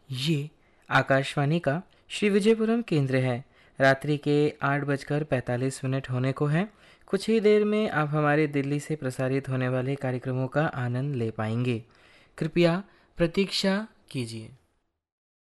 ये आकाशवाणी का श्री विजयपुरम केंद्र है। रात्रि के 8:45 होने को है। कुछ ही देर में आप हमारे दिल्ली से प्रसारित होने वाले कार्यक्रमों का आनंद ले पाएंगे। कृपया प्रतीक्षा कीजिए।